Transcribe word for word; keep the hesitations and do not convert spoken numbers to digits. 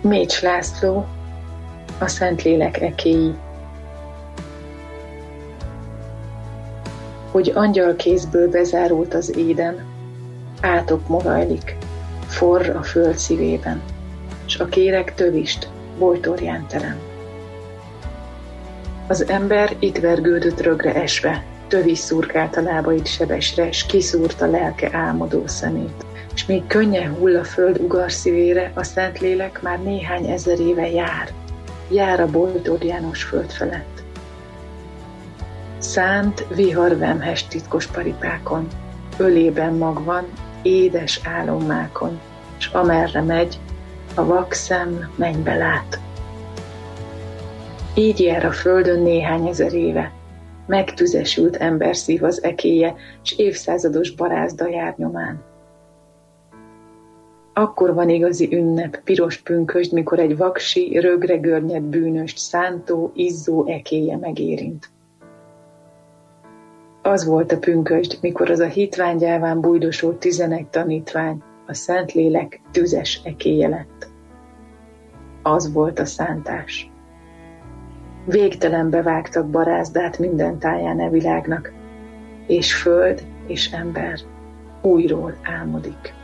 Mécs László, a Szentlélek ekéi. Hogy angyalkézből bezárult az éden, átok morajlik, forr a föld szívében, s a kéreg tövist bojtorján terem. Az ember itt vergődött rögre esve, tövis szurkált a lábait sebesre, s kiszúrta lelke álmodó szemét. És még könnyen hull a föld ugarszívére, a Szentlélek már néhány ezer éve jár, jár a bojtorjános föld felett. Szánt vihar vemhes titkos paripákon, ölében magvan, édes álommákon, s amerre megy, a vak szem mennybe lát. Így jár a földön néhány ezer éve, megtüzesült emberszív az ekéje, s évszázados barázda jár nyomán. Akkor van igazi ünnep, piros pünkösd, mikor egy vaksi, rögre görnyed bűnöst szántó, izzó ekéje megérint. Az volt a pünkösd, mikor az a hitványgyáván bujdosó tizenegy tanítvány, a Szentlélek tüzes ekéje lett. Az volt a szántás. Végtelenbe vágtak barázdát minden táján e világnak, és föld és ember újról álmodik.